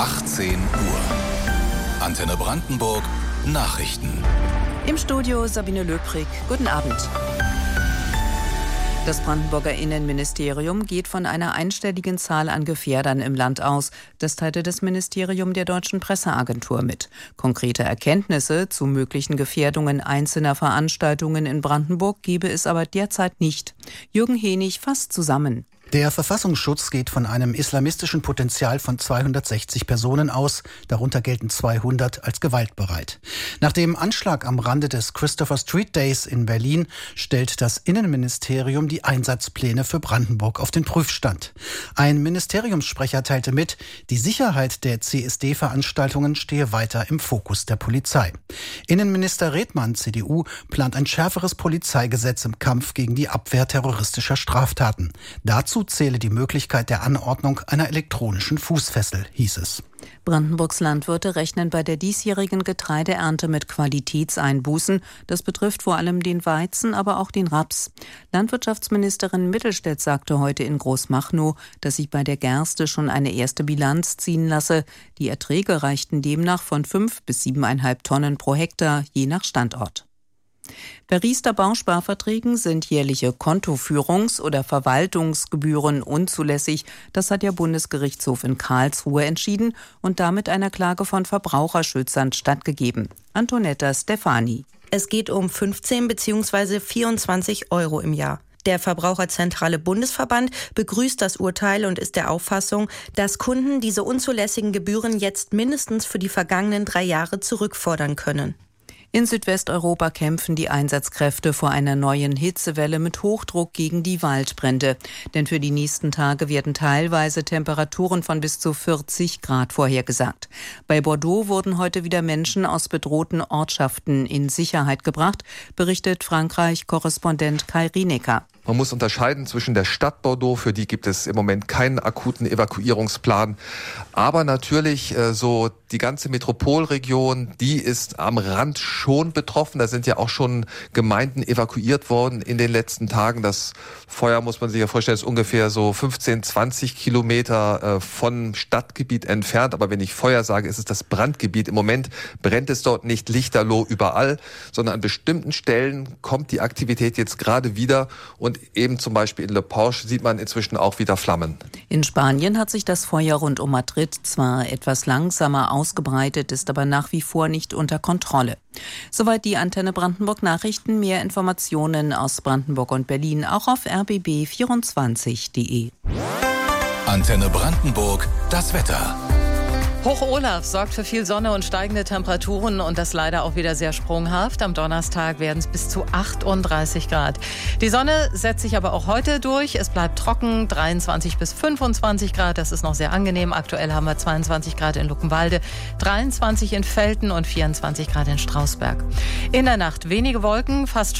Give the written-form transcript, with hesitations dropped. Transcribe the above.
18 Uhr. Antenne Brandenburg Nachrichten. Im Studio Sabine Löbrig. Guten Abend. Das Brandenburger Innenministerium geht von einer einstelligen Zahl an Gefährdern im Land aus. Das teilte das Ministerium der Deutschen Presseagentur mit. Konkrete Erkenntnisse zu möglichen Gefährdungen einzelner Veranstaltungen in Brandenburg gebe es aber derzeit nicht. Jürgen Henig fasst zusammen. Der Verfassungsschutz geht von einem islamistischen Potenzial von 260 Personen aus. Darunter gelten 200 als gewaltbereit. Nach dem Anschlag am Rande des Christopher Street Days in Berlin stellt das Innenministerium die Einsatzpläne für Brandenburg auf den Prüfstand. Ein Ministeriumssprecher teilte mit, die Sicherheit der CSD-Veranstaltungen stehe weiter im Fokus der Polizei. Innenminister Redmann, CDU, plant ein schärferes Polizeigesetz im Kampf gegen die Abwehr terroristischer Straftaten. Dazu zähle die Möglichkeit der Anordnung einer elektronischen Fußfessel, hieß es. Brandenburgs Landwirte rechnen bei der diesjährigen Getreideernte mit Qualitätseinbußen. Das betrifft vor allem den Weizen, aber auch den Raps. Landwirtschaftsministerin Mittelstädt sagte heute in Großmachnow, dass sich bei der Gerste schon eine erste Bilanz ziehen lasse. Die Erträge reichten demnach von 5 bis 7,5 Tonnen pro Hektar, je nach Standort. Bei Riester-Bausparverträgen sind jährliche Kontoführungs- oder Verwaltungsgebühren unzulässig. Das hat der Bundesgerichtshof in Karlsruhe entschieden und damit einer Klage von Verbraucherschützern stattgegeben. Antonetta Stefani. Es geht um 15 bzw. 24 € im Jahr. Der Verbraucherzentrale Bundesverband begrüßt das Urteil und ist der Auffassung, dass Kunden diese unzulässigen Gebühren jetzt mindestens für die vergangenen 3 Jahre zurückfordern können. In Südwesteuropa kämpfen die Einsatzkräfte vor einer neuen Hitzewelle mit Hochdruck gegen die Waldbrände. Denn für die nächsten Tage werden teilweise Temperaturen von bis zu 40 Grad vorhergesagt. Bei Bordeaux wurden heute wieder Menschen aus bedrohten Ortschaften in Sicherheit gebracht, berichtet Frankreich-Korrespondent Kai Rienecker. Man muss unterscheiden zwischen der Stadt Bordeaux, für die gibt es im Moment keinen akuten Evakuierungsplan. Aber natürlich so die ganze Metropolregion, die ist am Rand schon betroffen. Da sind ja auch schon Gemeinden evakuiert worden in den letzten Tagen. Das Feuer, muss man sich ja vorstellen, ist ungefähr so 15, 20 Kilometer vom Stadtgebiet entfernt. Aber wenn ich Feuer sage, ist es das Brandgebiet. Im Moment brennt es dort nicht lichterloh überall, sondern an bestimmten Stellen kommt die Aktivität jetzt gerade wieder. Und eben zum Beispiel in Le Porche sieht man inzwischen auch wieder Flammen. In Spanien hat sich das Feuer rund um Madrid zwar etwas langsamer ausgebreitet, ist aber nach wie vor nicht unter Kontrolle. Soweit die Antenne Brandenburg Nachrichten. Mehr Informationen aus Brandenburg und Berlin auch auf rbb24.de. Antenne Brandenburg, das Wetter. Hoch Olaf sorgt für viel Sonne und steigende Temperaturen und das leider auch wieder sehr sprunghaft. Am Donnerstag werden es bis zu 38 Grad. Die Sonne setzt sich aber auch heute durch. Es bleibt trocken, 23 bis 25 Grad. Das ist noch sehr angenehm. Aktuell haben wir 22 Grad in Luckenwalde, 23 in Velten und 24 Grad in Strausberg. In der Nacht wenige Wolken, fast